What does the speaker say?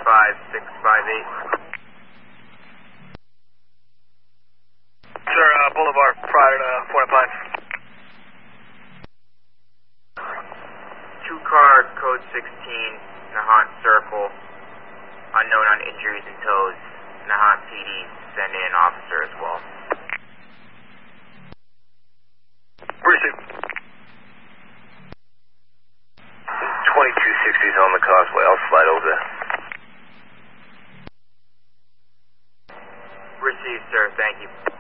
45658. Sir, Boulevard, prior to Fort Pines. 2 car, code 16, Nahant Circle. Unknown on injuries and tows. Nahant PD, send in an officer as well. Received. 2260's on the causeway. I'll slide over there. Received, sir. Thank you.